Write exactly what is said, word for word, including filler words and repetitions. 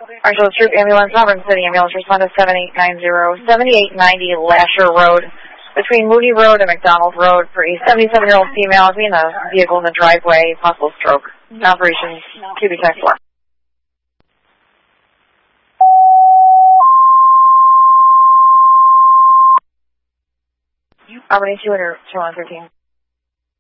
Marshall Troop Ambulance, Auburn City Ambulance, respond to seven eight nine zero, seven eight ninety Lasher Road, between Moody Road and McDonald Road, for a seventy-seven-year-old female being a vehicle in the driveway, possible stroke. Operations, Q B Tech four. Albany two hundred, two one thirteen.